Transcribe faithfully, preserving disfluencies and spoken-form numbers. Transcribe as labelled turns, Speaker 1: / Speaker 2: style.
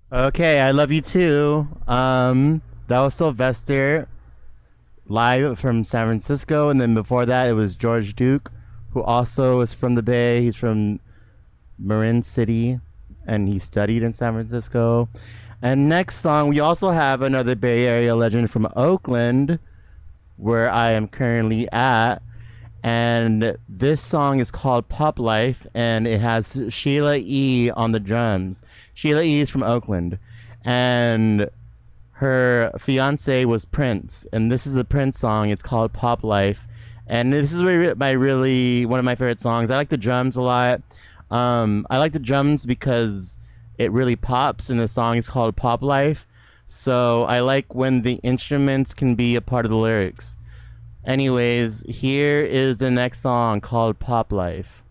Speaker 1: Okay, I love you too. Um, that was Sylvester live from San Francisco, and then before that, it was George Duke, who also is from the Bay. He's from Marin City, and he studied in San Francisco. And next song, we also have another Bay Area legend from Oakland, where I am currently at. And this song is called Pop Life, and it has Sheila E. on the drums. Sheila E. is from Oakland, and her fiance was Prince, and this is a Prince song. It's called Pop Life, and this is my really one of my favorite songs. I like the drums a lot. Um, I like the drums because it really pops, and the song is called Pop Life. So I like when the instruments can be a part of the lyrics. Anyways, here is the next song called Pop Life.